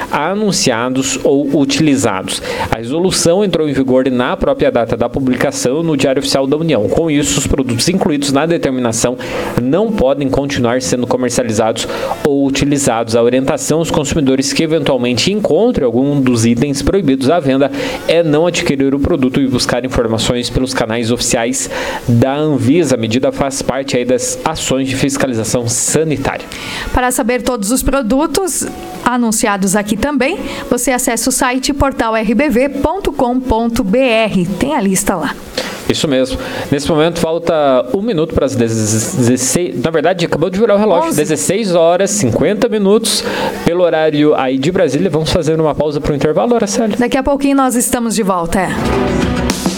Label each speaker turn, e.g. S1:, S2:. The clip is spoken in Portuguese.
S1: anunciados ou utilizados. A resolução entrou em vigor na própria data da publicação no Diário Oficial da União. Com isso, os produtos incluídos na determinação não podem continuar sendo comercializados ou utilizados. A orientação aos consumidores que eventualmente encontrem algum dos itens proibidos à venda é não adquirir o produto e buscar informações pelos canais oficiais da Anvisa. A medida faz parte aí das ações de fiscalização sanitária.
S2: Para saber todos os produtos anunciados aqui também, você acessa o site portalrbv.com.br. Tem a lista lá.
S1: Isso mesmo. Nesse momento falta 1 minuto para as 16. Na verdade, acabou de virar o relógio.
S2: 11.
S1: 16 horas, 50 minutos. Pelo horário aí de Brasília, vamos fazer uma pausa para o intervalo, Araceli.
S2: Daqui a pouquinho nós estamos de volta.